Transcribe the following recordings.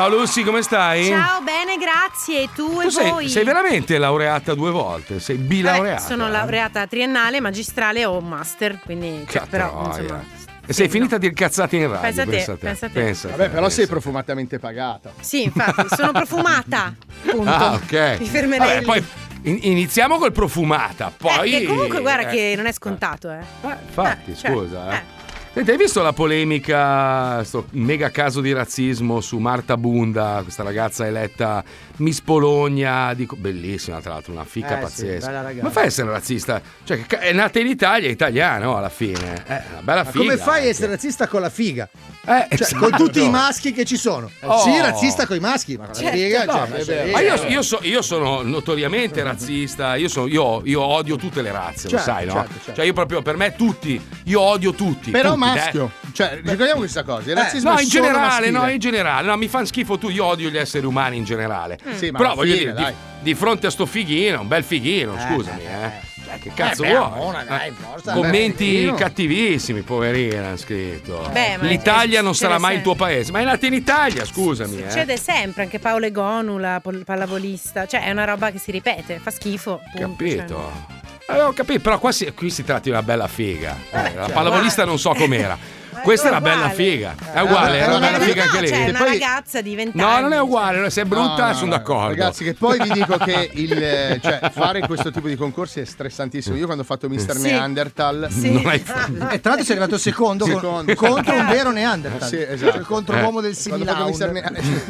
Ciao Lucy, come stai? Ciao, bene, grazie. E tu e voi? Sei veramente laureata 2 volte? Sei bilaureata? Sono laureata triennale, magistrale o master, quindi però insomma. E sei finita di cazzate in radio. Pensa te. Vabbè, però sei profumatamente pagata. Sì, infatti, sono profumata. Punto. Ah, ok. Mi fermerei lì. Poi iniziamo col profumata, poi. Che comunque guarda che non è scontato, infatti, scusa. Senti, hai visto la polemica, sto mega caso di razzismo su Marta Bunda, questa ragazza eletta Miss Bologna, bellissima tra l'altro, una fica pazzesca. Sì, ma fai a essere razzista? Cioè, è nata in Italia, è italiana, alla fine. Una bella figa. Come fai a essere razzista con la figa? Esatto. Con tutti i maschi che ci sono. Sì, razzista con i maschi, ma con la figa. Ma io sono notoriamente razzista, io odio tutte le razze, lo sai, no? Certo. Cioè io proprio, per me io odio tutti. Però tutti, maschio. Cioè, ricordiamo questa cosa. Il razzismo no, è in solo generale, maschile. no, mi fanno schifo tu, io odio gli esseri umani in generale. Sì, ma però voglio fine, dire, di fronte a sto fighino, un bel fighino, scusami, Cioè, che cazzo vuoi? Commenti cattivissimi, poverina, hanno scritto. L'Italia non sarà mai il tuo paese, ma è nata in Italia, scusami. Succede sempre, anche Paolo Egonu, la pallavolista, cioè è una roba che si ripete, fa schifo. Capito. Ho capito, però qui si tratta di una bella figa. La pallavolista non so com'era. Questa è una bella figa. È uguale, è una bella figa anche lei. C'è una ragazza di 20 anni. No, non è uguale, se è brutta sono d'accordo. Ragazzi, che poi vi dico che cioè, fare questo tipo di concorsi è stressantissimo. Io quando ho fatto Mr. Neanderthal non hai e tra l'altro sei arrivato secondo. Contro un vero Neanderthal. Sì, esatto. Cioè, contro l'uomo del Similaun.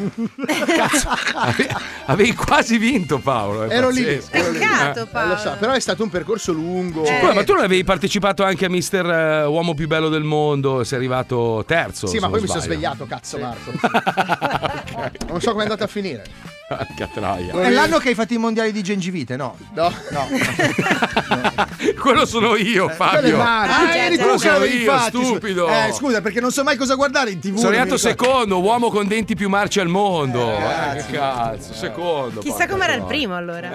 Avevi quasi vinto, Paolo. Ero lì. Peccato, Paolo. Lo so, però è stato un percorso lungo. Ma tu non avevi partecipato anche a Mister Uomo più bello del mondo? Sei arrivato terzo. Sì, ma poi mi sono svegliato, cazzo, Marco. Non so come è andato a finire. Che troia. È l'anno che hai fatto i mondiali di gengivite, no? No. Quello sono io, Fabio. Eri tu che l'avevi fatto, stupido. Scusa, perché non so mai cosa guardare in TV. Sono arrivato secondo, uomo con denti più marci al mondo. Che cazzo, secondo. Chissà com'era il primo allora.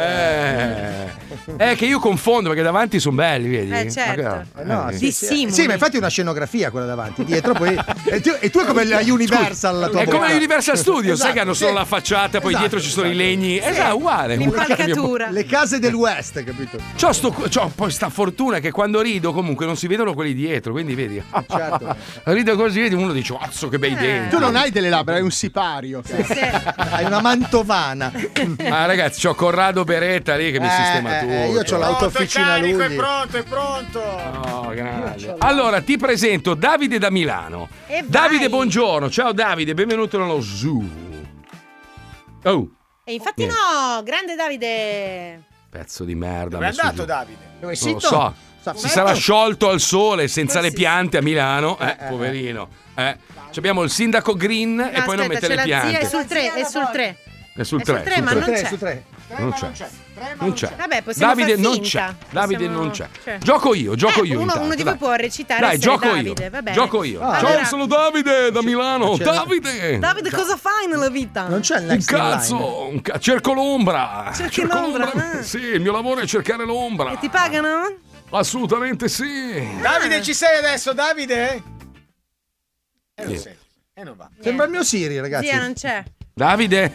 Che io confondo perché davanti sono belli, vedi? Certo. Dissimuli. Sì, ma infatti è una scenografia quella davanti, dietro poi. E tu è come la Universal, la tua è come la Universal Studios, esatto, sai che hanno solo la facciata, poi dietro ci sono i legni. Esatto, uguale. L'impalcatura. Le case del West, capito? C'ho poi sta fortuna che quando rido comunque non si vedono quelli dietro, quindi vedi. Certo. Rido così, vedi, uno dice, cazzo che bei denti. Tu non hai delle labbra, hai un sipario. Hai una mantovana. Ragazzi, c'ho Corrado Beretta lì che mi sistema tutto. Io c'ho l'autofficina lui. È pronto. Oh, grande. Allora, ti presento Davide da Milano. Davide, buongiorno. Ciao Davide, benvenuto nello Zoo. Oh. E infatti no, grande Davide. Pezzo di merda. Dove è andato Davide? Dove non lo so. Si sarà sciolto al sole senza le piante a Milano. Poverino. Abbiamo il sindaco Green e poi non mette le piante. È sul 3, è sul 3. È sul 3, ma non c'è. Su 3. Non c'è. Vabbè, possiamo Davide far non finta. c'è. Davide non c'è. Gioco io Uno di voi può recitare. Dai, gioco Davide, io. va bene. Gioco io. Allora, Ciao, sono Davide da Milano. Davide. Davide, cosa fai nella vita? Non c'è il next Cazzo, cerco l'ombra. Cerchi l'ombra? Sì, il mio lavoro è cercare l'ombra. E ti pagano? Assolutamente sì. Davide, ci sei adesso, Davide? Non sei. Non va. Sembra il mio Siri, ragazzi. Zia, non c'è. Davide.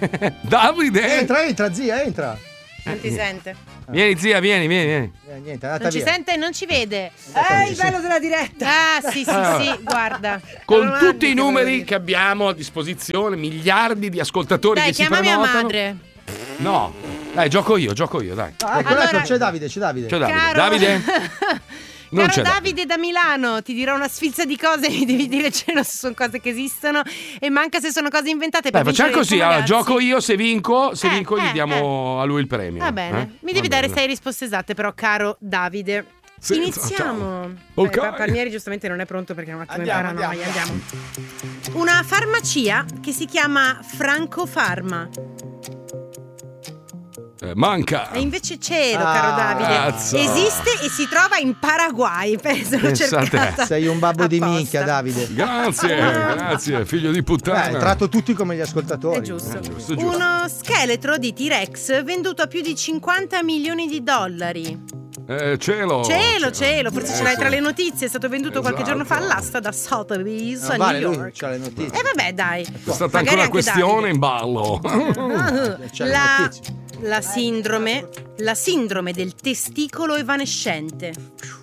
Entra, zia, entra. Non ti sente. Vieni, zia, vieni. Niente, Non ci sente e non ci vede. È il bello della diretta. Sì, guarda. Con tutti i numeri che abbiamo a disposizione, miliardi di ascoltatori Dai, che si chiama mia prenotano. madre. No. Dai, gioco io, dai. Ecco, c'è Davide. Davide? Non Caro c'è Davide da Milano, ti dirò una sfilza di cose, mi devi dire se sono cose che esistono e manca se sono cose inventate. Dai, facciamo così, allora, gioco io, se vinco gli diamo a lui il premio. Va bene, mi devi dare 6 risposte esatte però, caro Davide. Iniziamo. Ok. Palmieri giustamente non è pronto perché è un attimo in paranoia. Andiamo. Una farmacia che si chiama Franco Farma. Manca. E invece c'ero, caro Davide. Cazzo. Esiste e si trova in Paraguay. L'ho cercata. Sei un babbo di minchia, Davide. Grazie, figlio di puttana. Tratto tutti come gli ascoltatori. È giusto. Uno scheletro di T-Rex venduto a più di $50 milioni. Cielo, forse ce l'hai tra le notizie, è stato venduto qualche giorno fa all'asta da Sotheby's a New York. C'ha le notizie. E vabbè, dai. È stata anche una questione in ballo. La sindrome del testicolo evanescente.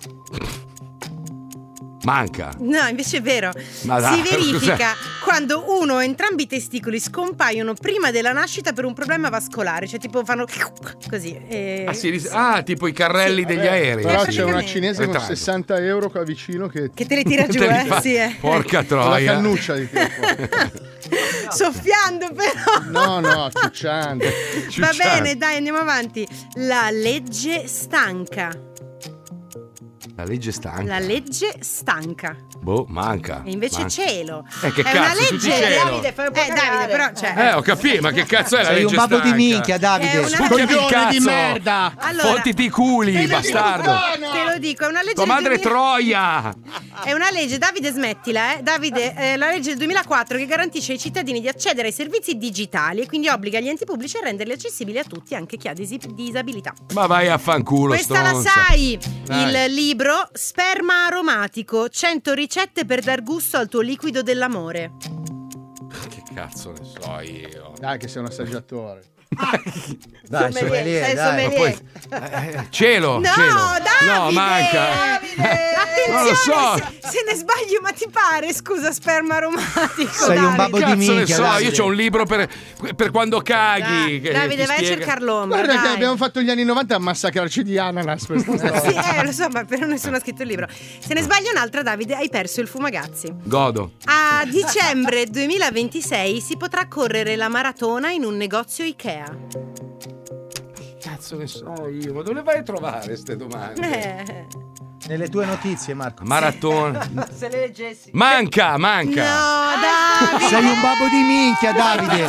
Manca. No, invece è vero. Si verifica quando uno o entrambi i testicoli scompaiono prima della nascita per un problema vascolare, cioè tipo fanno così. Tipo i carrelli degli aerei. Però c'è una cinese con 60 euro qua vicino che te le tira giù, sì. Porca troia. La cannuccia di tempo. Soffiando però. No, ciucciando. Va bene, dai, andiamo avanti. La legge stanca. La legge stanca. La legge stanca. Manca. E invece cielo. Che cazzo, tutti cielo. Davide, fai un po' Davide, però cioè. Ho capito, ma che cazzo è la legge stanca? Sei un babbo di minchia, Davide. Coglione di merda. Allora, fottiti i culi, bastardo. Te lo dico, è una legge tua madre Troia. È una legge, Davide, smettila, Davide, la legge del 2004 che garantisce ai cittadini di accedere ai servizi digitali e quindi obbliga gli enti pubblici a renderli accessibili a tutti, anche chi ha disabilità. Ma vai a fanculo. Questa stronza. la sai. Dai. Il libro Sperma aromatico, 100 ricette per dar gusto al tuo liquido dell'amore. Che cazzo ne so io. Dai che sei un assaggiatore. Dai, sommelier, dai. Ma poi, cielo. No, cielo. Davide! No, manca. Attenzione, Non lo so. se ne sbaglio, ma ti pare, scusa, sperma aromatico. Sei un babbo di Cazzo ne minchia, so, Davide. io c'ho un libro per quando caghi. che Davide, ti vai a spiega. cercare l'ombra. Guarda che dai. abbiamo fatto gli anni 90 a massacrarci di ananas per questa storia. Sì, lo so, ma però nessuno ha scritto il libro. Se ne sbaglio un'altra, Davide, hai perso il Fumagazzi. Godo. A dicembre 2026 si potrà correre la maratona in un negozio Ikea. Cazzo ne so io, ma dove vai a trovare ste domande? Nelle tue notizie, Marco. Maratona. Se le leggessi. Manca. No, Davide. Sei un babbo di minchia, Davide.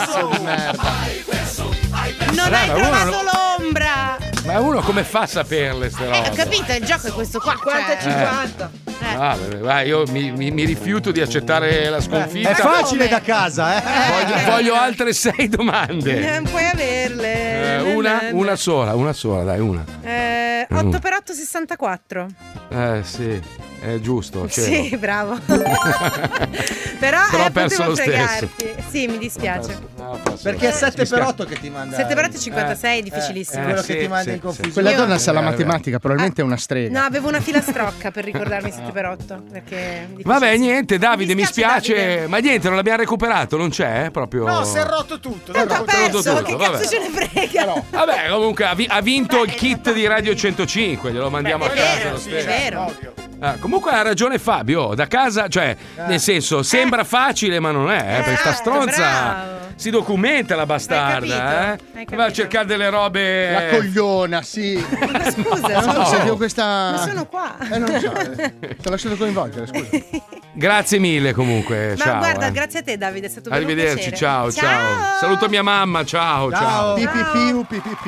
Non hai trovato l'ombra. Ma uno come fa a saperle ste robe? Ho capito, il gioco è questo qua. 50-50. Vai, io mi rifiuto di accettare la sconfitta. È facile da casa, Voglio altre 6 domande. Non puoi averle. Una sola, dai, una. 8 per 8, 64. Sì, è giusto. Sì, bravo. Però ho perso potevo lo fregarti. stesso. Sì, mi dispiace. Perché è 7 per 8 che ti manda. 7 per 8 è 56, è difficilissimo. Quello che sì, ti manda sì, in confusione. Quella donna sa la matematica, probabilmente è una strega. No, avevo una filastrocca per ricordarmi 7 per 8. Perché Vabbè, niente, Davide, mi dispiace, spiace. Davide. Ma niente, non l'abbiamo recuperato, non c'è proprio. No, si è rotto tutto. Tanto ha perso, tutto, che vabbè. cazzo ce ne frega? Vabbè, comunque ha vinto il kit di Radio 105, glielo mandiamo a casa lo È stesso. vero. Comunque ha ragione Fabio, da casa, cioè, nel senso, sembra facile, ma non è, perché sta stronza bravo. si documenta la bastarda, Hai capito? Va a cercare delle robe. La cogliona, sì. Ma scusa, Non so se io questa. ma sono qua. Non so, ti ho lasciato coinvolgere, scusa. Grazie mille comunque, Ma ciao. guarda, grazie a te Davide, è stato un Arrivederci, piacere. ciao. Saluto mia mamma, ciao. Pipipiu.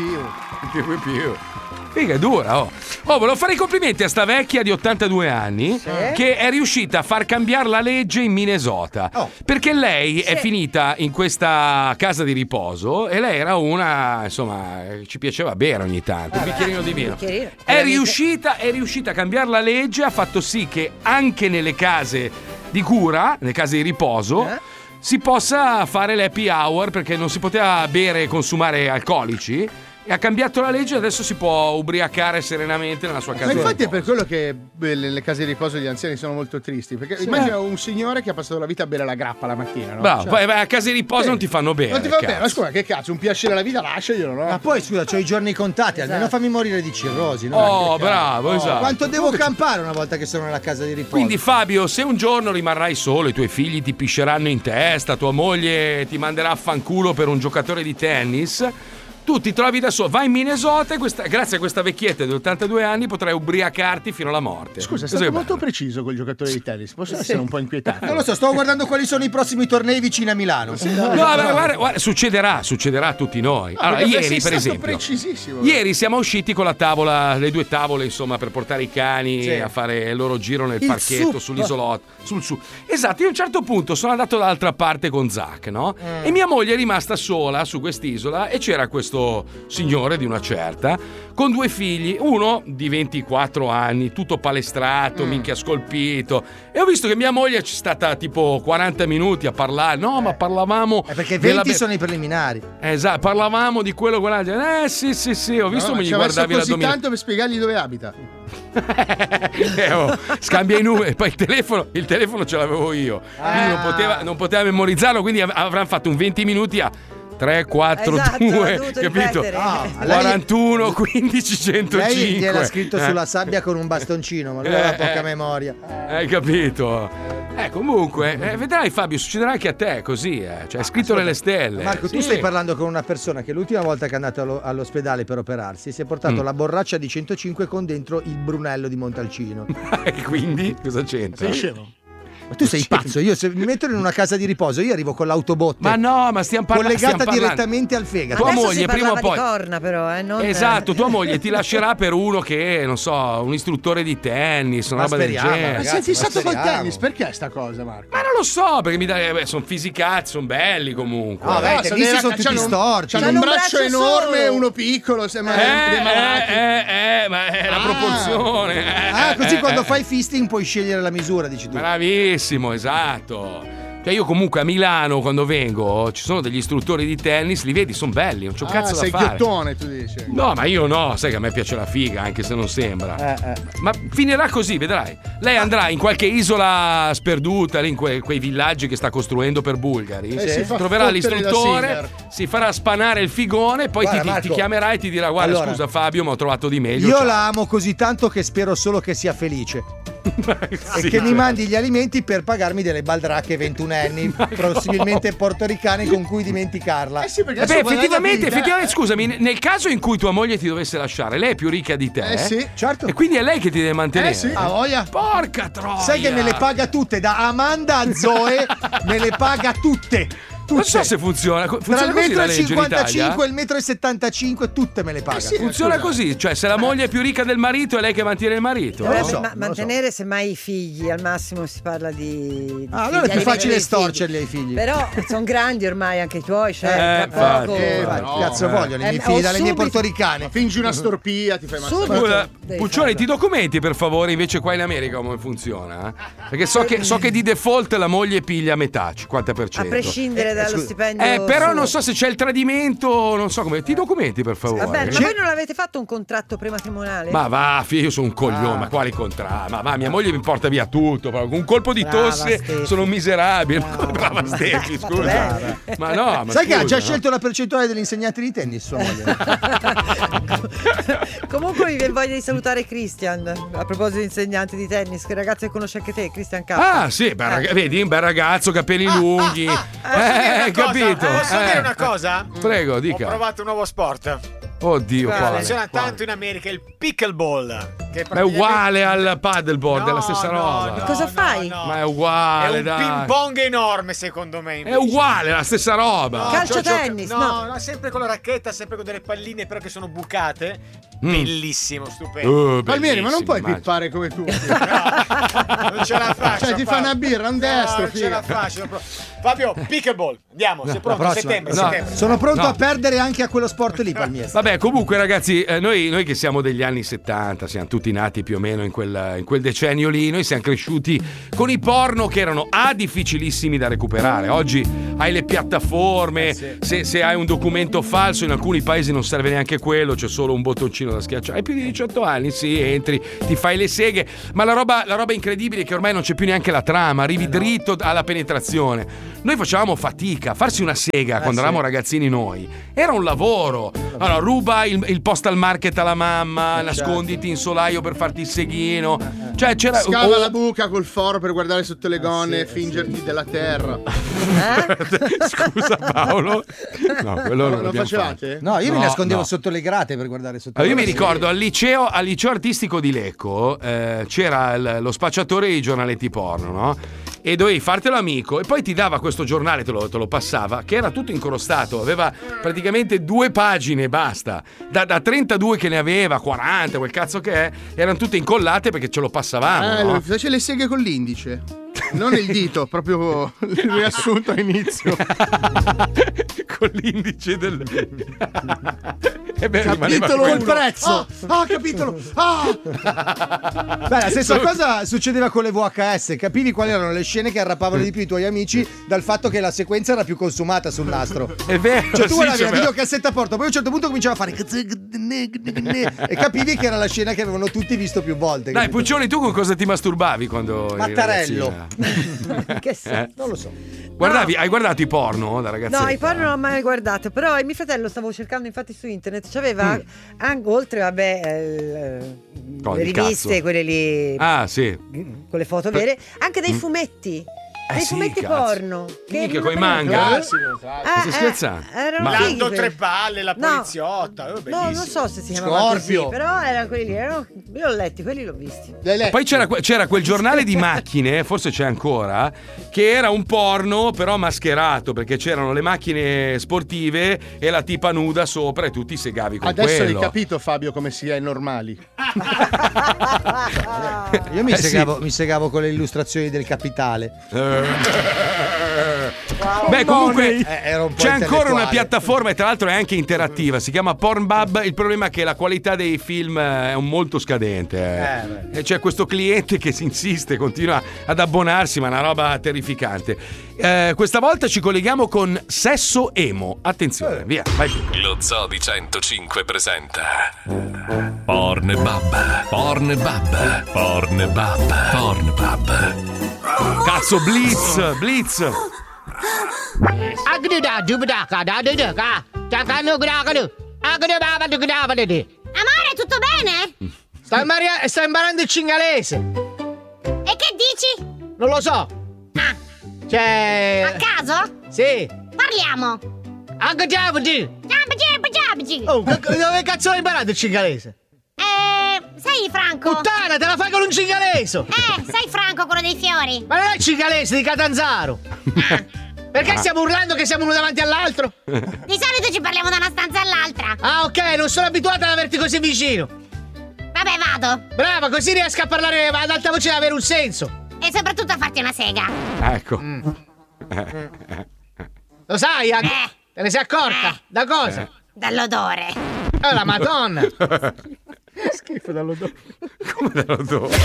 Piu. Figa, è dura, oh. Volevo fare i complimenti a sta vecchia di 82 anni che è riuscita a far cambiare la legge in Minnesota. Perché lei è finita in questa casa di riposo e lei era una, insomma, ci piaceva bere ogni tanto, un bicchierino di vino. È riuscita a cambiare la legge, ha fatto sì che anche nelle case di cura, nelle case di riposo, si possa fare l'happy hour perché non si poteva bere e consumare alcolici. E ha cambiato la legge e adesso si può ubriacare serenamente nella sua casa. Ma di infatti è riposo. per quello che le case di riposo degli anziani sono molto tristi. Perché immagina un signore che ha passato la vita a bere la grappa la mattina, no? Bravo, poi vai a casa di riposo non ti fanno bene. Non ti fa bene, cazzo. ma scusa, che cazzo, un piacere alla vita lasciaglielo, no? Ma poi scusa, c'ho i giorni contati, almeno fammi morire di cirrosi, no? Oh, bravo, esatto. Quanto devo campare una volta che sono nella casa di riposo? Quindi Fabio, se un giorno rimarrai solo, i tuoi figli ti pisceranno in testa, tua moglie ti manderà a fanculo per un giocatore di tennis, tu ti trovi da solo, vai in Minnesota e grazie a questa vecchietta di 82 anni potrai ubriacarti fino alla morte. Scusa, è Questo stato è molto bello. preciso col giocatore di tennis. Posso essere un po' inquietato? Non lo so, sto guardando quali sono i prossimi tornei vicini a Milano. No, guarda, succederà a tutti noi. Allora, perché ieri, sei per stato esempio, precisissimo. ieri siamo usciti con la tavola, le 2 tavole, insomma, per portare i cani a fare il loro giro nel parchetto, sull'isolotto, su. Esatto, io a un certo punto sono andato dall'altra parte con Zach, no? E mia moglie è rimasta sola su quest'isola e c'era questo sto signore di una certa, con 2 figli, uno di 24 anni, tutto palestrato, minchia scolpito, e ho visto che mia moglie c'è stata tipo 40 minuti a parlare, no ma parlavamo... perché 20 sono i preliminari. Esatto, parlavamo di quello, sì, ho visto, mi guardavi l'addominale. Tanto per spiegargli dove abita. Scambia i numeri, poi il telefono ce l'avevo io, quindi non poteva memorizzarlo, quindi avranno fatto un 20 minuti a 3, 4, 2, capito? 41, 15, 105. Lei gliel'ha scritto sulla sabbia con un bastoncino, ma lui aveva poca memoria. Hai capito? Comunque, vedrai Fabio, succederà anche a te così, cioè è scritto nelle stelle. Marco, tu stai parlando con una persona che l'ultima volta che è andato all'ospedale per operarsi si è portato la borraccia di 105 con dentro il Brunello di Montalcino. E quindi cosa c'entra? Sei scemo? Ma tu sei pazzo, io se mi mettono in una casa di riposo io arrivo con l'autobotte. Ma no, ma stiamo collegata direttamente al fegato. Tua moglie prima o poi di corna però, non... Esatto, tua moglie ti lascerà per uno che, non so, un istruttore di tennis, una roba del genere. Ma sei fissato col tennis, perché sta cosa, Marco? Ma non lo so, perché mi dai, sono fisicati, sono belli comunque. No, i tennisti sono tutti storci. C'hanno un braccio enorme e uno piccolo, sembra dei malati. Ma è la proporzione. Così quando fai fisting puoi scegliere la misura, dici tu. Bravissimo, esatto. Cioè io comunque a Milano quando vengo ci sono degli istruttori di tennis, li vedi, sono belli, non c'ho cazzo da fare. Sei ghiottone, tu dici. No, ma io no, sai che a me piace la figa, anche se non sembra. Ma finirà così, vedrai. Lei andrà in qualche isola sperduta, lì in quei villaggi che sta costruendo per bulgari, troverà l'istruttore, si farà spanare il figone, poi ti chiamerà e ti dirà guarda, allora, scusa Fabio, ma ho trovato di meglio. Io la amo così tanto che spero solo che sia felice. E che mi mandi gli alimenti per pagarmi delle baldracche 21enni, possibilmente portoricane con cui dimenticarla. Effettivamente, scusami, nel caso in cui tua moglie ti dovesse lasciare, lei è più ricca di te. Sì, certo. E quindi è lei che ti deve mantenere. Ha voglia. Porca troia. Sai che me le paga tutte, da Amanda a Zoe, me le paga tutte. Non so se funziona. Tra il metro e 55 e il metro e 75 tutte me le paga. Funziona così, cioè se la moglie è più ricca del marito è lei che mantiene il marito. Mantenere semmai i figli, al massimo si parla di allora è più facile storcerli ai figli. Però sono grandi ormai anche i tuoi, cioè tra poco cazzo vogliono i miei figli dalle mie portoricane. Fingi una storpia, ti fai male. Puccioni, ti documenti per favore invece qua in America come funziona? Perché so che di default la moglie piglia metà, 50%. A prescindere dallo stipendio. Però non so se c'è il tradimento, non so come. Ti documenti per favore. Vabbè, ma voi non avete fatto un contratto prematrimoniale? Ma va, figlio, io sono un coglione, ma quali contratti? Ma va, mia moglie mi porta via tutto. Con un colpo di tosse sono un miserabile. Brava Stefi, scusa. Ma no, ma sai che ha già scelto la percentuale degli insegnanti di tennis sua moglie. Comunque mi viene voglia di salutare Christian. A proposito di insegnanti di tennis, che ragazzo che conosci anche te, Christian K. Ah, sì, vedi, un bel ragazzo, capelli lunghi. Capito? Posso dire una cosa? Prego, dica. Ho provato un nuovo sport. Oddio, funziona tanto in America, il pickleball. Che è uguale al paddleboard, è la stessa roba. Cosa fai? Ma è uguale, è un ping pong enorme, secondo me. È uguale, la stessa roba. Calcio tennis, no, sempre con la racchetta, sempre con delle palline però che sono bucate. Bellissimo, stupendo. Palmieri, ma non puoi pippare come tu. Non ce la faccio. Cioè, ti fa una birra, un destro. Non ce la faccio. Fabio, pickleball. Andiamo, sei pronto? Settembre. Sono pronto a perdere anche a quello sport lì, Palmieri. Vabbè, comunque ragazzi, noi che siamo degli anni 70, siamo tutti nati più o meno in quel decennio lì, noi siamo cresciuti con i porno che erano difficilissimi da recuperare. Oggi hai le piattaforme, se hai un documento falso in alcuni paesi non serve neanche quello, c'è solo un bottoncino da schiacciare. Hai più di 18 anni, sì, entri, ti fai le seghe, ma la roba incredibile è che ormai non c'è più neanche la trama, arrivi dritto alla penetrazione. Noi facevamo fatica, farsi una sega quando eravamo ragazzini noi era un lavoro. Allora ruba il postal market alla mamma, nasconditi in solaio per farti il seghino, cioè c'era scava la buca col foro per guardare sotto le gonne e fingerti della terra. Scusa Paolo, no, quello non lo facevate? No, io mi nascondevo sotto le grate per guardare sotto le io mi ricordo al liceo artistico di Lecco c'era lo spacciatore di giornaletti porno, no? E dovevi fartelo amico e poi ti dava questo giornale, te lo passava, che era tutto incrostato, aveva praticamente 2 pagine e basta, da 32 che ne aveva, 40, quel cazzo che è, erano tutte incollate perché ce lo passavamo, no? Fece le seghe con l'indice. Non il dito, proprio il riassunto a inizio. Con l'indice del... Capitolo il prezzo. Capitolo. Beh, la stessa cosa succedeva con le VHS. Capivi quali erano le scene che arrappavano di più i tuoi amici dal fatto che la sequenza era più consumata sul nastro. È vero. Cioè tu guardavi la videocassetta a porta, poi a un certo punto cominciava a fare e capivi che era la scena che avevano tutti visto più volte. Dai, Puccioni, tu con cosa ti masturbavi quando Mattarello. Che Non lo so. Guardavi, hai guardato i porno da ragazzetta? No, i porno non ho mai guardato, però mio fratello stavo cercando infatti su internet, c'aveva anche, oltre le riviste, quelle lì sì, con le foto vere, anche dei fumetti. Dei fumetti porno che con i manga. Stai scherzando? Erano Lando fighi, Tre Palle, la poliziotta. no, non so se si chiamava così, però erano quelli lì. Io l'ho letti, quelli l'ho visti. Poi c'era quel giornale di macchine, forse c'è ancora, che era un porno però mascherato, perché c'erano le macchine sportive e la tipa nuda sopra e tu ti segavi con Adesso quello. hai capito, Fabio, come si è normali. Io mi segavo con le illustrazioni del Capitale. Beh, comunque era un po' c'è ancora una intellettuale. piattaforma e tra l'altro è anche interattiva, si chiama Pornhub. Il problema è che la qualità dei film è molto scadente. E c'è questo cliente che si insiste, continua ad abbonarsi, ma è una roba terrificante. Questa volta ci colleghiamo con Sesso Emo. Attenzione, via, vai. Lo Zoo di 105 presenta Pornhub, Pornhub, Pornhub, Pornhub. Cazzo, Blitz. Amore, tutto bene? Sto imparando il cingalese. E che dici? Non lo so. Cioè... A caso? Sì. Parliamo. Anche Giabgi. Oh, Dove cazzo hai imparato il cingalese? Sai Franco? Puttana, te la fai con un cingaleso. Sai Franco, quello dei fiori? Ma non è il cingalese di Catanzaro. Perché stiamo urlando che siamo uno davanti all'altro? Di solito ci parliamo da una stanza all'altra. Ah, ok, non sono abituata ad averti così vicino. Vabbè, vado. Brava, così riesco a parlare ad alta voce e ad avere un senso. E soprattutto a farti una sega. Ecco. Lo sai, te ne sei accorta? Da cosa? Dall'odore. Oh, la Madonna. Schifo dall'odore. Come dall'odore?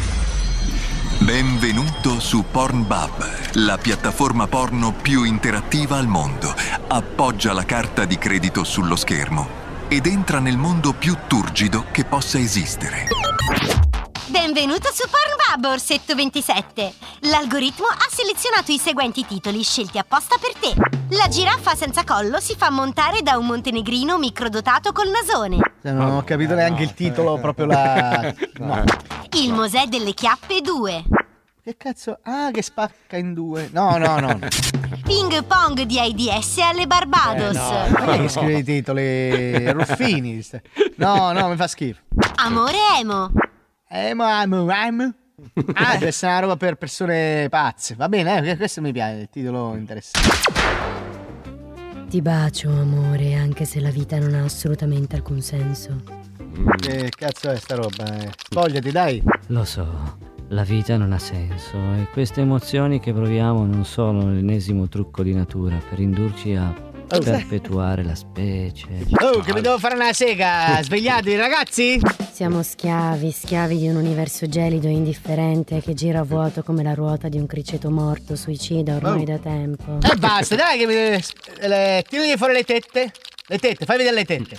Benvenuto su Pornhub, la piattaforma porno più interattiva al mondo. Appoggia la carta di credito sullo schermo ed entra nel mondo più turgido che possa esistere. Benvenuto su Pornhub, Orsetto 27. L'algoritmo ha selezionato i seguenti titoli scelti apposta per te. La giraffa senza collo si fa montare da un montenegrino microdotato col nasone. Non ho capito neanche il titolo, proprio la... No. Il Mosè delle chiappe 2. Che cazzo? Ah, che spacca in due. No. Ping pong di AIDS alle Barbados. Ma che scrive i titoli? Ruffini. No, mi fa schifo. Amore emo. Emo. Ah, deve essere una roba per persone pazze. Va bene, questo mi piace, il titolo interessante. Ti bacio, amore, anche se la vita non ha assolutamente alcun senso. Che cazzo è sta roba? Spogliati, dai. Lo so, la vita non ha senso e queste emozioni che proviamo non sono l'ennesimo trucco di natura per indurci a perpetuare la specie. Oh, che mi devo fare una sega. Svegliatevi, ragazzi. Siamo schiavi di un universo gelido e indifferente che gira a vuoto come la ruota di un criceto morto suicida ormai da tempo. E basta, dai che mi... tiragli fuori le tette. Le tette, fai vedere le tette.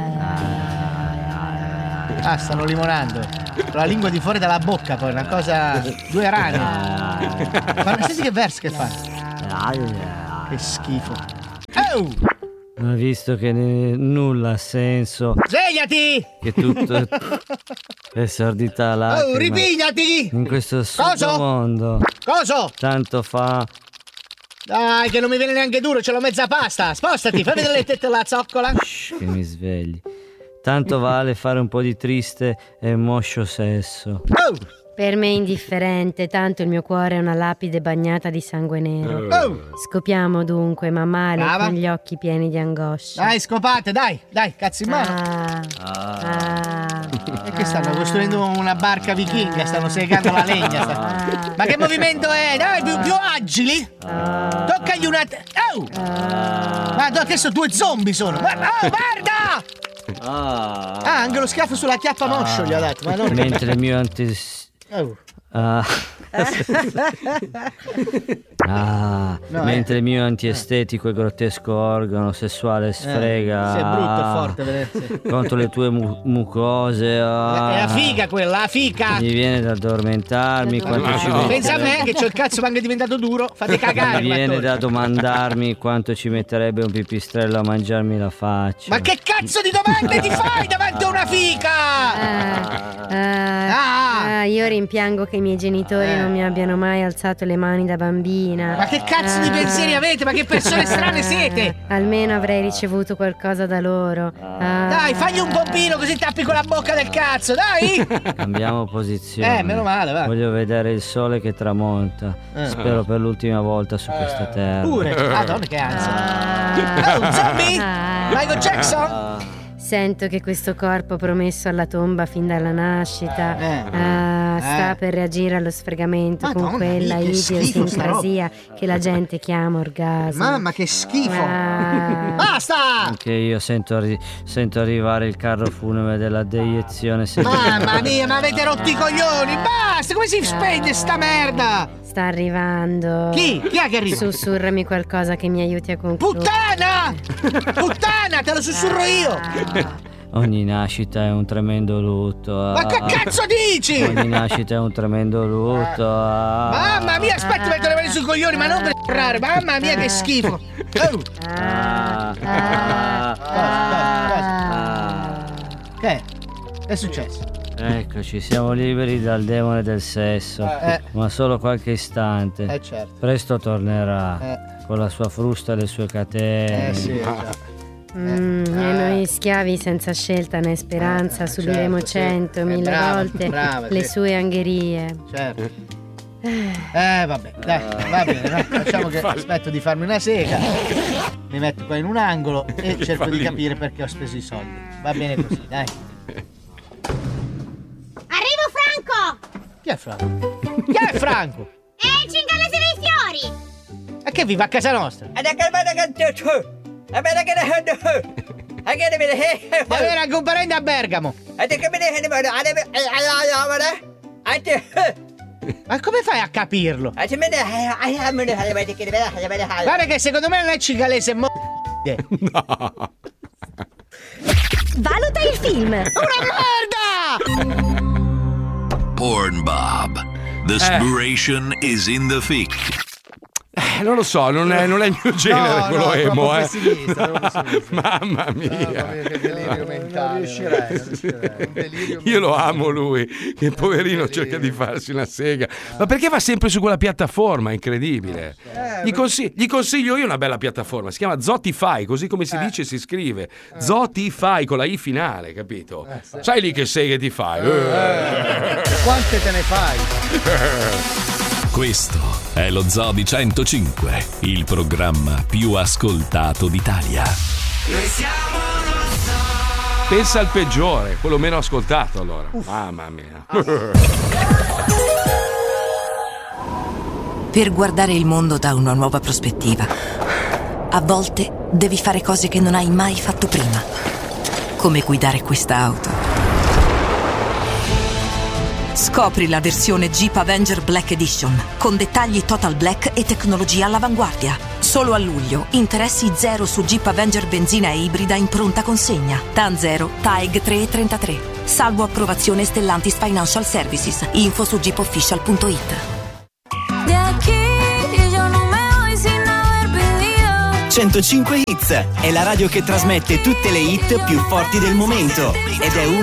Ah, stanno limonando. Con la lingua di fuori dalla bocca, poi, una cosa... Due rane. Ma senti che verso che fa. Che schifo. Oh! Ma visto che nulla ha senso, Svegliati! che tutto è sordità lacrima ripigliati! in questo assurdo mondo, Coso? tanto fa. Dai, che non mi viene neanche duro, ce l'ho mezza pasta. Spostati, fai vedere le tette alla zoccola. Che mi svegli. Tanto vale fare un po' di triste e moscio sesso. Oh! Per me è indifferente, tanto il mio cuore è una lapide bagnata di sangue nero. Oh! Scopiamo dunque, ma male, Brava. con gli occhi pieni di angoscia. Dai, scopate, dai, cazzo in mano. E che stanno costruendo una barca vichinga, stanno segando la legna. Ma che movimento è? Dai, più agili. Toccagli una... Oh! Madonna, che sono 2 zombie sono. Oh, guarda! Anche lo schiaffo sulla chiappa moscio gli ha dato. Ma non... Mentre il mio mentre il mio antiestetico e grottesco organo sessuale sfrega sì, è brutto, è forte vedersi contro le tue mucose. È la figa quella, la fica. Mi viene da addormentarmi quanto ci metterebbe. Pensa a me che c'ho il cazzo anche diventato duro. Fate cagare. Mi viene da domandarmi quanto ci metterebbe un pipistrello a mangiarmi la faccia. Ma che cazzo di domande ti fai davanti a una fica? Io rimpiango che i miei genitori non mi abbiano mai alzato le mani da bambina. Ma che cazzo di pensieri avete? Ma che persone strane siete? Almeno avrei ricevuto qualcosa da loro. Dai, fagli un pompino così tappi con la bocca del cazzo, dai! Cambiamo posizione. Meno male, va. Voglio vedere il sole che tramonta. Spero per l'ultima volta su questa terra. Pure? Madonna, che ansia. Oh, zombie! Michael Jackson! Sento che questo corpo promesso alla tomba fin dalla nascita sta per reagire allo sfregamento. Madonna, con quella idiosincrasia che la gente chiama orgasmo. Mamma, che schifo! Basta! Anche io sento arrivare il carro funebre della deiezione. Mamma mia, ma avete rotto i coglioni! Basta! Come si spegne sta merda? Sta arrivando. Chi? Chi è che arriva? Sussurrami qualcosa che mi aiuti a concludere. Puttana! Puttana, te lo sussurro io! Ogni nascita è un tremendo lutto. Ma che cazzo dici? Ogni nascita è un tremendo lutto. Mamma mia, aspetta, metto le mani sui coglioni, ma non per errare. Mamma mia, che schifo. Che è successo? Eccoci, siamo liberi dal demone del sesso, ma solo qualche istante. Certo. Presto tornerà con la sua frusta e le sue catene. Sì, E noi schiavi senza scelta né speranza subiremo 100.000 volte le sue angherie. Certo. Vabbè, dai, va bene, no? Facciamo che aspetto di farmi una sega. Mi metto qua in un angolo e cerco di capire perché ho speso i soldi. Va bene così, dai. Arrivo, Franco! Chi è Franco? Chi è Franco? È il cinghialese dei fiori! E che vive a casa nostra? Deve avere anche un parente a Bergamo. Ma come fai a capirlo? Guarda che secondo me non è cinghialese, No. Valuta il film. Una merda! Pornbub. The inspiration is in the fic. Non lo so, non è il mio genere, quello emo, Mamma mia. Che delirio mentale. Non riuscirei. Io lo amo lui, che poverino cerca di farsi una sega. Ma perché va sempre su quella piattaforma? Incredibile. Gli consiglio io una bella piattaforma, si chiama Zotify, così come si dice si scrive. Zotify con la I finale, capito? Sai lì che seghe ti fai? Quante te ne fai? Questo è lo Zoo di 105, il programma più ascoltato d'Italia. Pensa al peggiore, quello meno ascoltato allora. Mamma mia. Per guardare il mondo da una nuova prospettiva, a volte devi fare cose che non hai mai fatto prima, come guidare questa auto. Scopri la versione Jeep Avenger Black Edition con dettagli total black e tecnologia all'avanguardia. Solo a luglio, interessi zero su Jeep Avenger benzina e ibrida in pronta consegna. TAN 0, TAEG 3,33. Salvo approvazione Stellantis Financial Services. Info su jeepofficial.it. 105 Hits è la radio che trasmette tutte le hit più forti del momento ed è